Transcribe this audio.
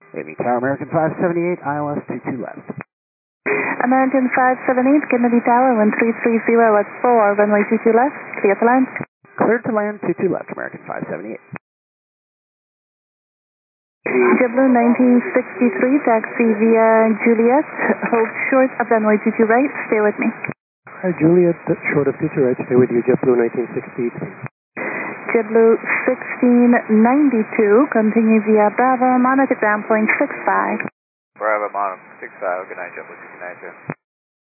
Navy Tower, American 578, ILS 22 left. American 578, Kennedy Tower, 1330 at 4, runway 22 left, clear to land. Cleared to land, 22 left, American 578. JetBlue 1963, taxi via Juliet, hold short of runway 22 right, stay with me. Hi Juliet, short of 22 right, stay with you, JetBlue 1963. JetBlue 1692, continue via Bravo, monitor ground point 65. Bravo, monitor 65, good night, JetBlue 1692.